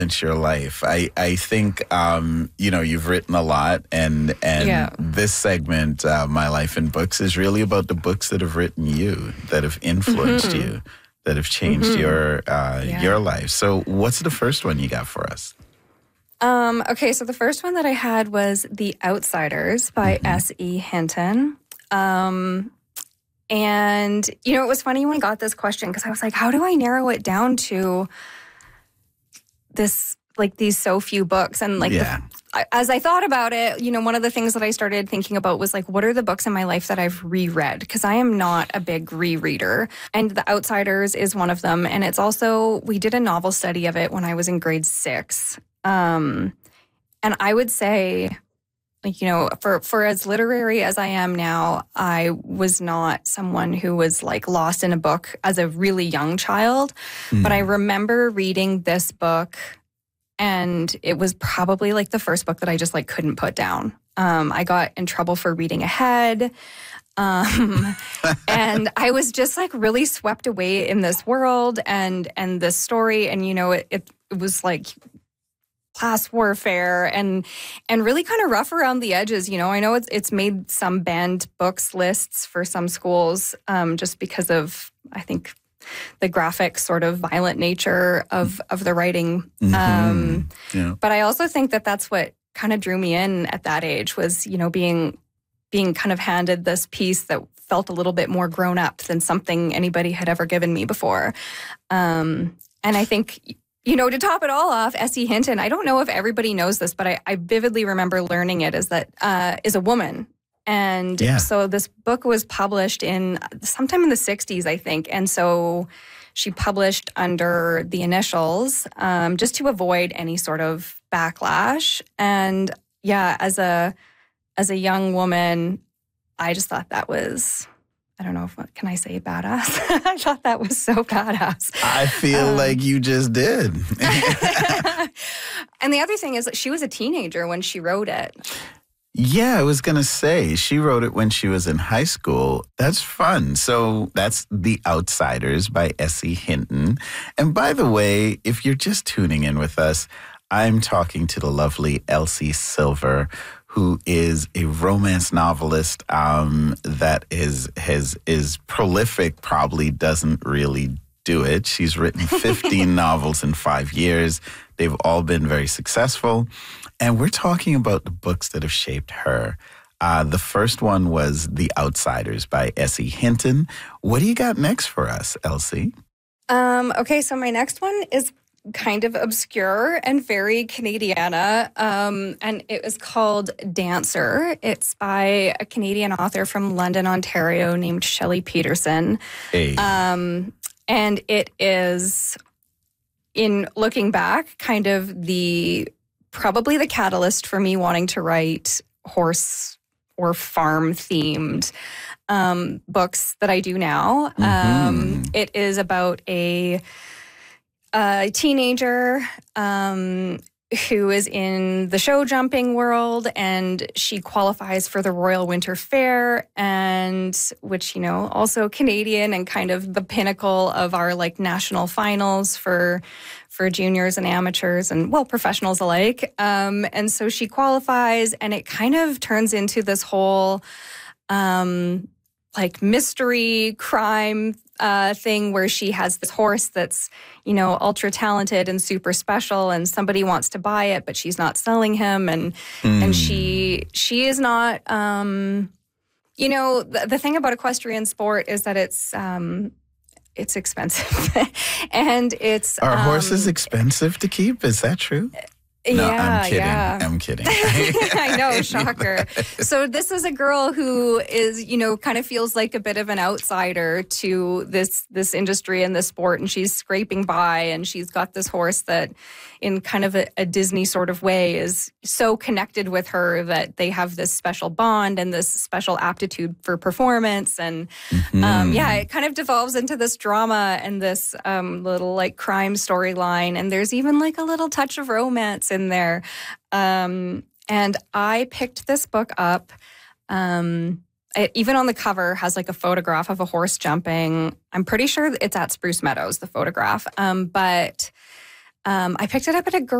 Your life. I think, you've written a lot, and this segment, My Life in Books, is really about the books that have written you, that have influenced you, that have changed your life. So what's the first one you got for us? Okay, so the first one that I had was The Outsiders by S.E. Hinton. And, it was funny when I got this question because I was like, how do I narrow it down to this, like, these so few books? And as I thought about it, one of the things that I started thinking about was like, what are the books in my life that I've reread? Because I am not a big rereader. And The Outsiders is one of them. And it's also, we did a novel study of it when I was in grade 6. And I would say, for as literary as I am now, I was not someone who was like lost in a book as a really young child. But I remember reading this book, and it was probably like the first book that I just like couldn't put down. I got in trouble for reading ahead. And I was just like really swept away in this world and this story. And, it was like class warfare and really kind of rough around the edges. I know it's made some banned books lists for some schools just because of, I think, the graphic sort of violent nature of the writing. But I also think that that's what kind of drew me in at that age was, being kind of handed this piece that felt a little bit more grown up than something anybody had ever given me before. And I think, to top it all off, S.E. Hinton, I don't know if everybody knows this, but I vividly remember learning it, is a woman. And so this book was published in sometime in the 60s, I think. And so she published under the initials just to avoid any sort of backlash. And as a young woman, I just thought that was, I don't know if, can I say badass? I thought that was so badass. I feel like you just did. And the other thing is that she was a teenager when she wrote it. Yeah, I was going to say, she wrote it when she was in high school. That's fun. So that's The Outsiders by S.E. Hinton. And by the way, if you're just tuning in with us, I'm talking to the lovely Elsie Silver, who is a romance novelist that is prolific, probably doesn't really do it. She's written 15 novels in 5 years. They've all been very successful. And we're talking about the books that have shaped her. The first one was The Outsiders by S.E. Hinton. What do you got next for us, Elsie? Okay, so my next one is kind of obscure and very Canadiana, and it was called Dancer. It's by a Canadian author from London, Ontario, named Shelley Peterson. Hey. And it is, in looking back, kind of probably the catalyst for me wanting to write horse or farm themed books that I do now. It is about a teenager who is in the show jumping world, and she qualifies for the Royal Winter Fair, and which, also Canadian and kind of the pinnacle of our like national finals for juniors and amateurs and, well, professionals alike. And so she qualifies, and it kind of turns into this whole like mystery crime thing where she has this horse that's, ultra talented and super special, and somebody wants to buy it, but she's not selling him. And she is not, the thing about equestrian sport is that it's expensive. And Are horses expensive to keep? Is that true? No, I'm kidding. Yeah. I'm kidding. I know, shocker. So this is a girl who is, kind of feels like a bit of an outsider to this industry and this sport, and she's scraping by, and she's got this horse that, in kind of a Disney sort of way, is so connected with her that they have this special bond and this special aptitude for performance. And it kind of devolves into this drama and this little like crime storyline, and there's even like a little touch of romance in there. And I picked this book up. It, even on the cover, has like a photograph of a horse jumping. I'm pretty sure it's at Spruce Meadows, the photograph. But I picked it up at a